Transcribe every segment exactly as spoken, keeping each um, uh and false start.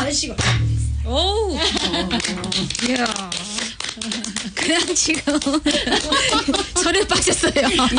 식으로. 오. 이야. 그냥 지금 소리에 빠졌어요.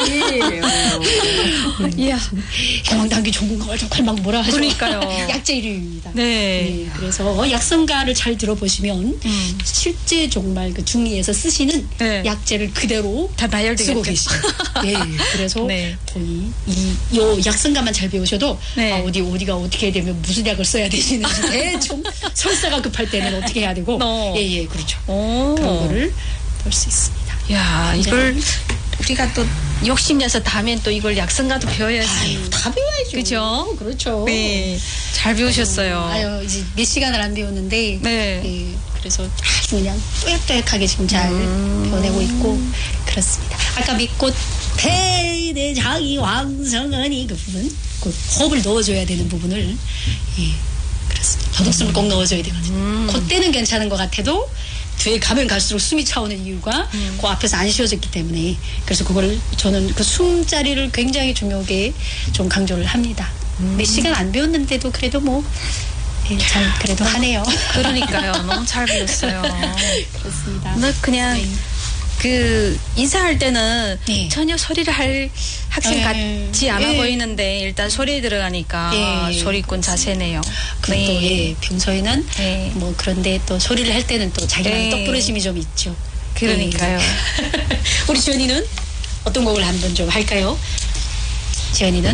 예. 이야. 해왕당기 종군가 얼룩할 막 뭐라 하죠. 그러니까요. 약재 이름입니다. 네. 네. 그래서 약성가를 잘 들어보시면 음. 실제 정말 그 중의에서 쓰시는 네. 약재를 그대로 다 나열되겠죠. 쓰고 계시죠. 예. 그래서 네. 거의 이 요 약성가만 잘 배우셔도 네. 아, 어디 어디가 어떻게 되면 무슨 약을 써야 되시는지 대충 설사가 급할 때는 어떻게 해야 되고 어. 예, 예, 그렇죠. 오. 그런 거를 볼 수 있습니다. 야, 이걸 우리가 또 욕심내서 다음엔 또 이걸 약성가도 배워야지. 아유, 다 배워야죠. 그죠? 그렇죠. 네. 잘 배우셨어요. 아유, 이제 몇 시간을 안 배웠는데. 네. 예, 그래서 아주 그냥 또약또약하게 지금 잘 음. 배워내고 있고, 그렇습니다. 아까 밑꽃, 대대장이 왕성하니 그 부분, 그 호흡을 넣어줘야 되는 부분을, 예, 그렇습니다. 더덕숨을 꼭 넣어줘야 되거든요. 음. 그때는 괜찮은 것 같아도, 뒤에 가면 갈수록 숨이 차오는 이유가 음. 그 앞에서 안 쉬어졌기 때문에 그래서 그걸 저는 그 숨자리를 굉장히 중요하게 좀 강조를 합니다. 음. 몇 시간 안 배웠는데도 그래도 뭐 예, 잘 그래도 하네요. 그러니까요. 너무 잘 배웠어요. 그렇습니다. 나 그냥 네. 그 인사할 때는 네. 전혀 소리를 할 학생 네. 같지 않아 네. 보이는데 일단 소리에 들어가니까 네. 소리꾼 자세네요. 그리고 또 예, 평소에는 네. 뭐 그런데 또 소리를 할 때는 또 자기만의 네. 똑부러짐이 좀 있죠. 그러니까요. 네. 우리 지연이는 어떤 곡을 한번 좀 할까요? 지연이는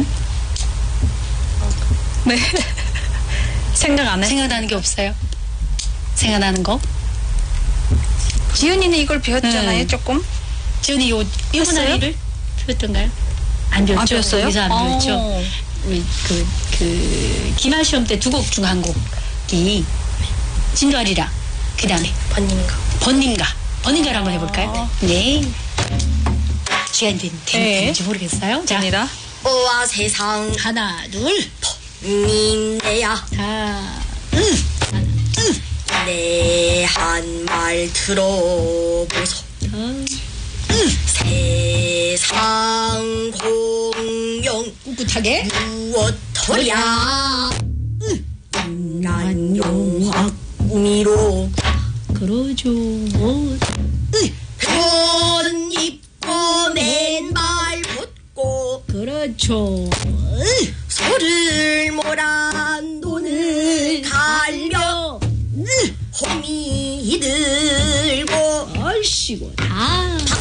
네. 생각 안 해? 생각나는 게 없어요? 생각나는 거? 지은이는 이걸 배웠잖아요, 음. 조금? 지연이 요 했어요? 일본아리를 배웠던가요? 안 배웠죠. 안 배웠어요? 여기서 안 배웠죠. 어. 우리 그, 그, 기말 시험 때 두 곡 중 한 곡이 진도아리랑 그 다음에 번님가. 번님가. 번님가를 한번 해볼까요? 네. 시간 된, 네. 되는지 모르겠어요. 자, 아니다. 오와 세상 하나, 둘, 민내야 다, 내 한 말 들어보소 더, 세상 공영 꿋꿋하게. 무엇더랴 난 용학 미로 그러죠. 뭐. 옷 입고 맨발 붙고 그렇죠. 소를 몰아 돈을 갈며 호미 들고 얼씨구. 다.